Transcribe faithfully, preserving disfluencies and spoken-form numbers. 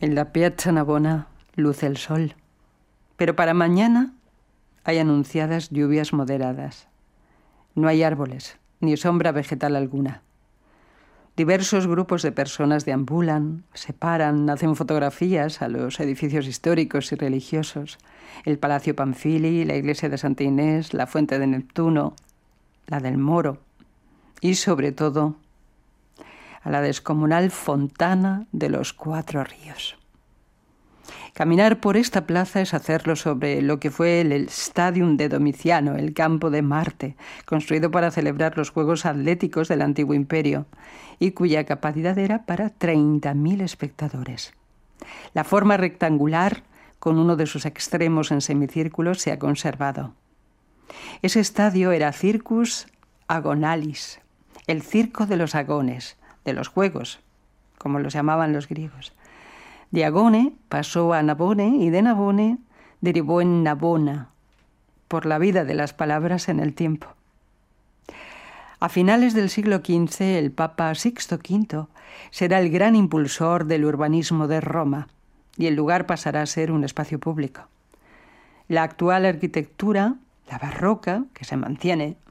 En la Piazza Navona luce el sol, pero para mañana hay anunciadas lluvias moderadas. No hay árboles, ni sombra vegetal alguna. Diversos grupos de personas deambulan, se paran, hacen fotografías a los edificios históricos y religiosos. El Palacio Panfili, la iglesia de Santa Inés, la Fuente de Neptuno, la del Moro y, sobre todo, a la descomunal Fontana de los Cuatro Ríos. Caminar por esta plaza es hacerlo sobre lo que fue el Stadium de Domiciano, el campo de Marte, construido para celebrar los Juegos Atléticos del Antiguo Imperio y cuya capacidad era para treinta mil espectadores. La forma rectangular, con uno de sus extremos en semicírculo, se ha conservado. Ese estadio era Circus Agonalis, el circo de los agones, de los juegos, como los llamaban los griegos. De Agone pasó a Nabone y de Nabone derivó en Navona, por la vida de las palabras en el tiempo. A finales del siglo quince, el Papa Sixto quinto será el gran impulsor del urbanismo de Roma y el lugar pasará a ser un espacio público. La actual arquitectura, la barroca, que se mantiene,